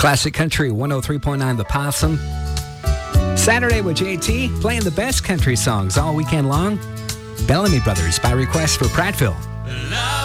Classic Country 103.9 The Possum. Saturday with JT, playing the best country songs all weekend long. Bellamy Brothers by request for Prattville.